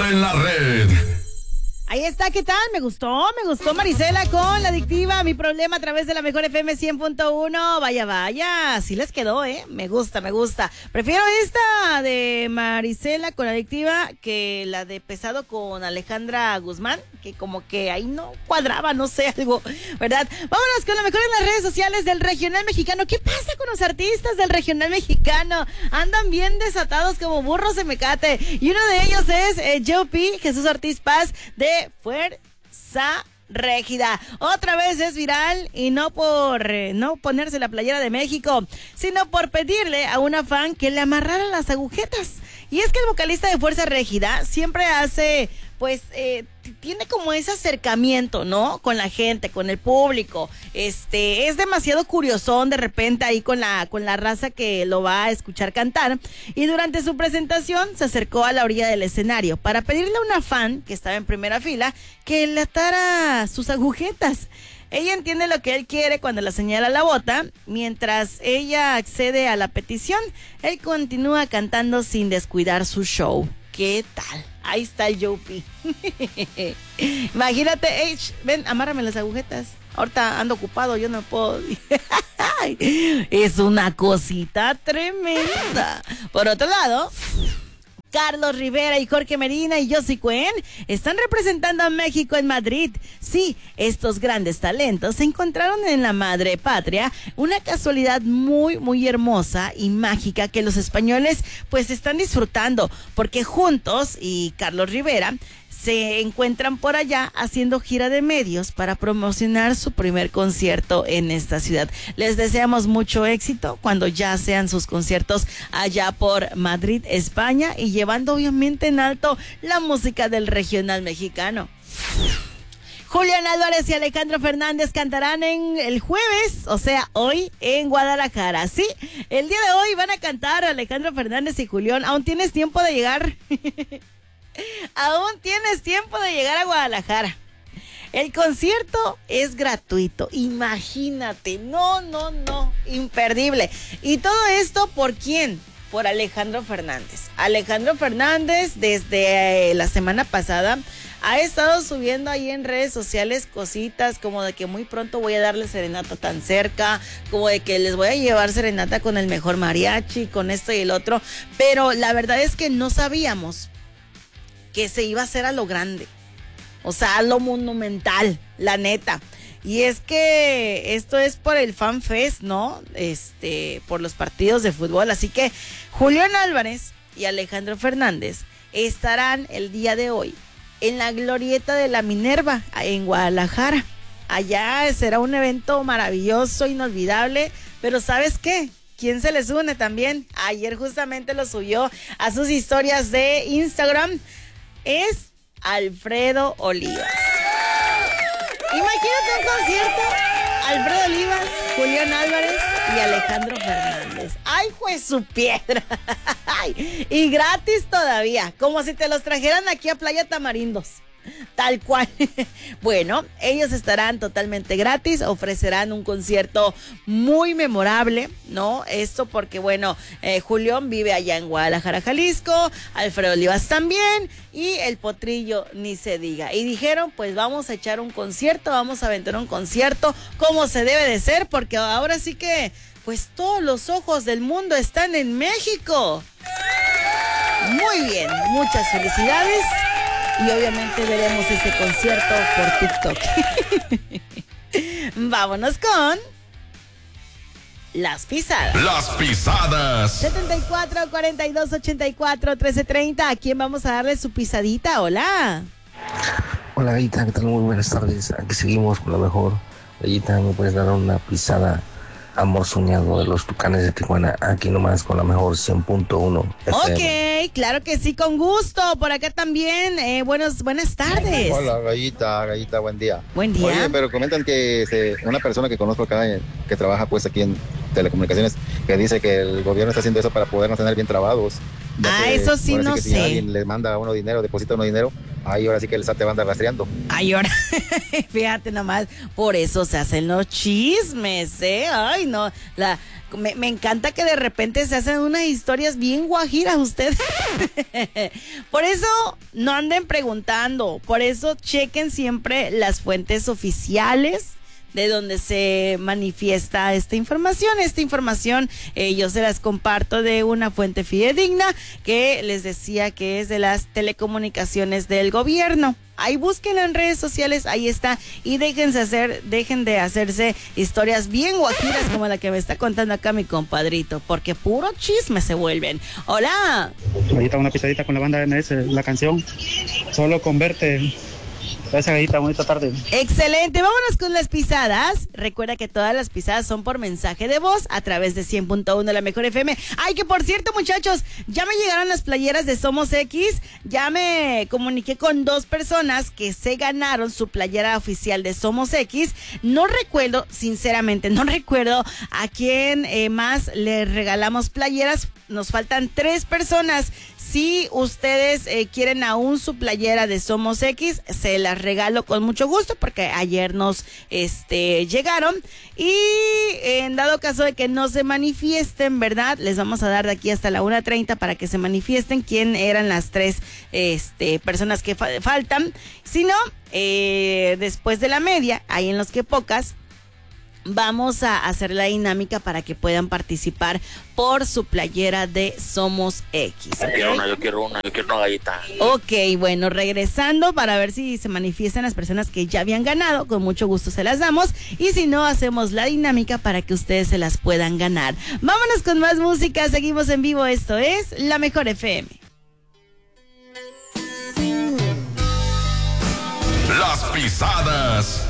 en la red. Ahí está, ¿qué tal? Me gustó Marisela con La Adictiva, Mi Problema a través de la Mejor FM 100.1. Vaya, así les quedó, me gusta. Prefiero esta de Marisela con La Adictiva que la de Pesado con Alejandra Guzmán, que como que ahí no cuadraba, no sé, algo, ¿verdad? Vámonos con lo mejor en las redes sociales del regional mexicano. ¿Qué pasa con los artistas del regional mexicano? Andan bien desatados como burros de mecate. Y uno de ellos es Joe P, Jesús Ortiz Paz, de Fuerza Régida. Otra vez es viral y no por no ponerse la playera de México, sino por pedirle a una fan que le amarrara las agujetas. Y es que el vocalista de Fuerza Régida siempre hace, tiene como ese acercamiento, ¿no? Con la gente, con el público. Es demasiado curiosón de repente ahí con la raza que lo va a escuchar cantar. Y durante su presentación se acercó a la orilla del escenario para pedirle a una fan que estaba en primera fila que le atara sus agujetas. Ella entiende lo que él quiere cuando la señala la bota. Mientras ella accede a la petición, él continúa cantando sin descuidar su show. ¿Qué tal? Ahí está el Joe P. Imagínate, ven, amárrame las agujetas. Ahorita ando ocupado, yo no puedo. Es una cosita tremenda. Por otro lado, Carlos Rivera y Jorge Medina y Josie Cuen están representando a México en Madrid. Sí, estos grandes talentos se encontraron en la madre patria, una casualidad muy, muy hermosa y mágica que los españoles pues están disfrutando, porque juntos y Carlos Rivera se encuentran por allá haciendo gira de medios para promocionar su primer concierto en esta ciudad. Les deseamos mucho éxito cuando ya sean sus conciertos allá por Madrid, España, y llevando obviamente en alto la música del regional mexicano. Julián Álvarez y Alejandro Fernández cantarán el jueves, o sea, hoy en Guadalajara. Sí, el día de hoy van a cantar Alejandro Fernández y Julián. ¿Aún tienes tiempo de llegar? Aún tienes tiempo de llegar a Guadalajara. El concierto es gratuito, imagínate, no, imperdible. Y todo esto, ¿por quién? Por Alejandro Fernández. Alejandro Fernández desde la semana pasada ha estado subiendo ahí en redes sociales cositas como de que muy pronto voy a darle serenata tan cerca, como de que les voy a llevar serenata con el mejor mariachi, con esto y el otro. Pero la verdad es que no sabíamos que se iba a hacer a lo grande, o sea, a lo monumental, la neta. Y es que esto es por el Fan Fest, ¿no? Por los partidos de fútbol. Así que Julián Álvarez y Alejandro Fernández estarán el día de hoy en la glorieta de la Minerva, en Guadalajara. Allá será un evento maravilloso, inolvidable, pero ¿sabes qué? ¿Quién se les une también? Ayer justamente lo subió a sus historias de Instagram. Es Alfredo Olivas. Imagínate un concierto, Alfredo Olivas, Julián Álvarez y Alejandro Fernández. ¡Ay, pues su piedra! Ay, y gratis todavía, como si te los trajeran aquí a Playa Tamarindos. Tal cual. Bueno, ellos estarán totalmente gratis, ofrecerán un concierto muy memorable, ¿no? Esto porque, bueno, Julián vive allá en Guadalajara, Jalisco, Alfredo Olivas también, y el Potrillo ni se diga. Y dijeron, pues vamos a echar un concierto, vamos a aventar un concierto como se debe de ser, porque ahora sí que, pues todos los ojos del mundo están en México. Muy bien, muchas felicidades. Y obviamente veremos este concierto por TikTok. Vámonos con Las Pisadas. Las Pisadas. 74 42 84 13 30. ¿A quién vamos a darle su pisadita? Hola. Hola, Gallita, ¿qué tal? Muy buenas tardes. Aquí seguimos con lo mejor. Gallita, ¿me puedes dar una pisada? Amor soñado de los Tucanes de Tijuana, aquí nomás con la mejor 100.1 FM. Ok, claro que sí, con gusto. Por acá también, buenas tardes. Hola, Gallita, buen día. Buen día. Oye, pero comentan que una persona que conozco acá, que trabaja pues aquí en telecomunicaciones, que dice que el gobierno está haciendo eso para podernos tener bien trabados. Eso sí, no sé. Si alguien le manda a uno dinero, deposita uno dinero, ahí ahora sí que el SAT te va a andar rastreando. Ay, ahora, fíjate nomás, por eso se hacen los chismes, ¿eh? Ay, no, me encanta que de repente se hacen unas historias bien guajiras ustedes. Por eso no anden preguntando, por eso chequen siempre las fuentes oficiales de donde se manifiesta esta información. Esta información yo se las comparto de una fuente fidedigna que les decía que es de las telecomunicaciones del gobierno. Ahí búsquenla en redes sociales, ahí está, y dejen de hacerse historias bien guajiras como la que me está contando acá mi compadrito, porque puro chisme se vuelven. Hola. Ahorita una pisadita con la banda MS, la canción Solo con verte. Gracias, Gallita, bonita tarde. Excelente, vámonos con las pisadas. Recuerda que todas las pisadas son por mensaje de voz a través de 100.1 de la Mejor FM. Ay, que por cierto, muchachos, ya me llegaron las playeras de Somos X. Ya me comuniqué con 2 personas que se ganaron su playera oficial de Somos X. No recuerdo, sinceramente, no recuerdo a quién más le regalamos playeras. Nos faltan 3 personas. Si ustedes quieren aún su playera de Somos X, se las regalo con mucho gusto porque ayer nos llegaron. Y en dado caso de que no se manifiesten, ¿verdad? Les vamos a dar de aquí hasta la 1:30 para que se manifiesten quién eran las 3 personas que faltan. Si no, después de la media, ahí en los que pocas, vamos a hacer la dinámica para que puedan participar por su playera de Somos X. ¿Okay? Yo quiero una gallita. Ok, bueno, regresando para ver si se manifiestan las personas que ya habían ganado, con mucho gusto se las damos, y si no, hacemos la dinámica para que ustedes se las puedan ganar. Vámonos con más música, seguimos en vivo, esto es La Mejor FM. Las pisadas